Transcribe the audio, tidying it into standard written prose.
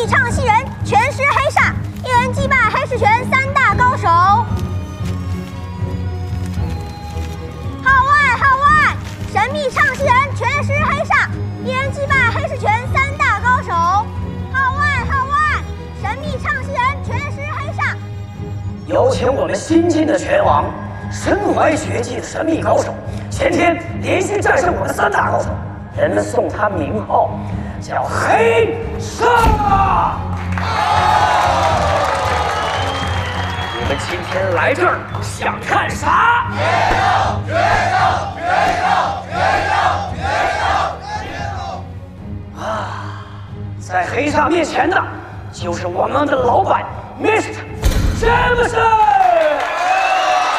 秘唱戏人全师黑煞，一人击败黑市拳3大高手。号外！神秘唱戏人全师黑煞，一人击败黑市拳3大高手。号外！神秘唱戏人全师黑煞。 有请我们新晋的拳王，身怀绝技的神秘高手，前天连续战胜我们3大高手，人们送他名号叫黑煞。你们今天来这儿想看啥？决斗！在黑煞面前的，就是我们的老板 Mr. 詹姆斯。